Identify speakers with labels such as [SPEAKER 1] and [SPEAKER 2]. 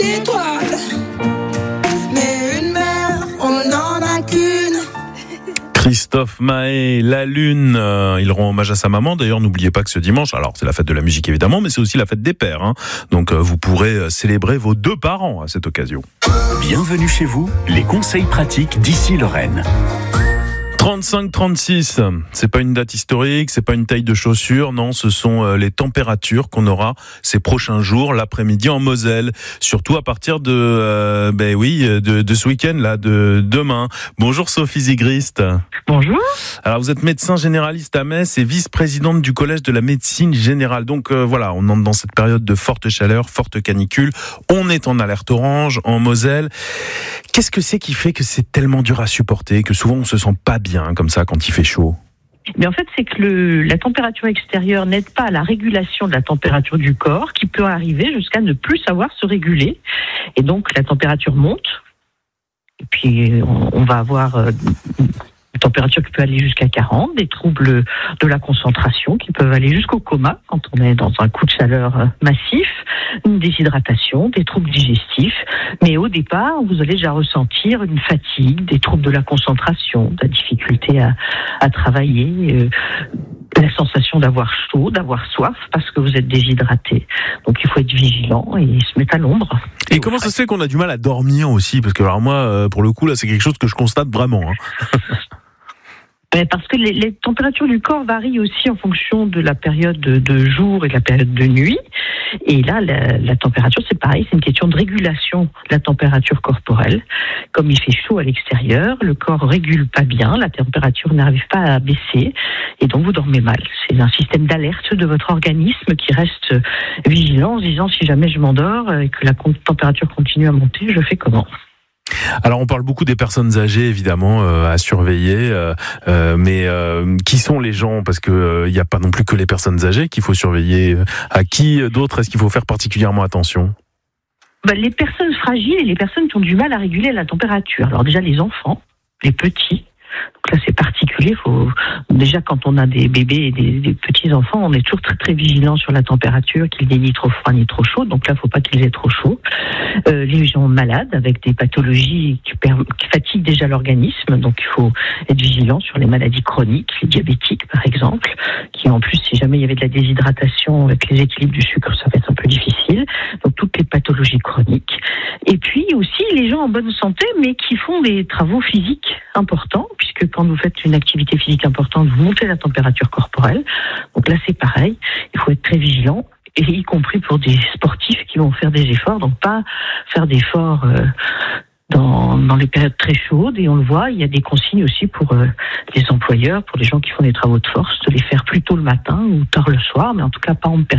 [SPEAKER 1] étoiles, mais une mère, on n'en a qu'une.
[SPEAKER 2] Christophe Maé, La Lune, il rend hommage à sa maman. D'ailleurs, n'oubliez pas que ce dimanche, alors c'est la fête de la musique évidemment, mais c'est aussi la fête des pères. Donc vous pourrez célébrer vos 2 parents à cette occasion.
[SPEAKER 3] Bienvenue chez vous, les conseils pratiques d'Ici Lorraine.
[SPEAKER 2] 35-36, c'est pas une date historique, c'est pas une taille de chaussure, non, ce sont les températures qu'on aura ces prochains jours, l'après-midi en Moselle, surtout à partir de ce week-end là, de demain. Bonjour Sophie Zigrist.
[SPEAKER 4] Bonjour.
[SPEAKER 2] Alors vous êtes médecin généraliste à Metz et vice-présidente du Collège de la médecine générale. Donc voilà, on entre dans cette période de forte chaleur, forte canicule. On est en alerte orange en Moselle. Qu'est-ce que c'est qui fait que c'est tellement dur à supporter, que souvent on se sent pas bien comme ça quand il fait chaud?
[SPEAKER 4] Mais en fait, c'est que la température extérieure n'aide pas à la régulation de la température du corps, qui peut arriver jusqu'à ne plus savoir se réguler. Et donc la température monte. Et puis on va avoir une température qui peut aller jusqu'à 40, des troubles de la concentration qui peuvent aller jusqu'au coma quand on est dans un coup de chaleur massif, une déshydratation, des troubles digestifs. Mais au départ, vous allez déjà ressentir une fatigue, des troubles de la concentration, de la difficulté à travailler, la sensation d'avoir chaud, d'avoir soif parce que vous êtes déshydraté. Donc il faut être vigilant et se mettre à l'ombre.
[SPEAKER 2] Et comment ça se fait qu'on a du mal à dormir aussi? Parce que alors moi, pour le coup, là, c'est quelque chose que je constate vraiment.
[SPEAKER 4] Parce que les températures du corps varient aussi en fonction de la période de jour et de la période de nuit. Et là, la température, c'est pareil, c'est une question de régulation de la température corporelle. Comme il fait chaud à l'extérieur, le corps régule pas bien, la température n'arrive pas à baisser, et donc vous dormez mal. C'est un système d'alerte de votre organisme qui reste vigilant en se disant si jamais je m'endors et que la température continue à monter, je fais comment ?
[SPEAKER 2] Alors on parle beaucoup des personnes âgées évidemment à surveiller, mais qui sont les gens, parce que il n'y a pas non plus que les personnes âgées qu'il faut surveiller. À qui d'autre est-ce qu'il faut faire particulièrement attention?
[SPEAKER 4] Les personnes fragiles et les personnes qui ont du mal à réguler la température. Alors déjà les enfants, les petits. Donc là c'est particulier. Déjà quand on a des bébés et des petits enfants, on est toujours très très vigilant sur la température, qu'il n'y ait ni trop froid ni trop chaud. Donc là faut pas qu'ils aient trop chaud. Les gens malades avec des pathologies qui fatiguent déjà l'organisme, donc il faut être vigilant sur les maladies chroniques, les diabétiques par exemple, qui en plus si jamais il y avait de la déshydratation avec les équilibres du sucre, ça va être un peu difficile. Donc toutes les pathologies chroniques. Et puis aussi les gens en bonne santé mais qui font des travaux physiques importants, puisque quand vous faites une activité physique importante, vous montez la température corporelle. Donc là, c'est pareil. Il faut être très vigilant, et y compris pour des sportifs qui vont faire des efforts. Donc pas faire d'efforts dans les périodes très chaudes. Et on le voit, il y a des consignes aussi pour les employeurs, pour les gens qui font des travaux de force, de les faire plus tôt le matin ou tard le soir, mais en tout cas pas en période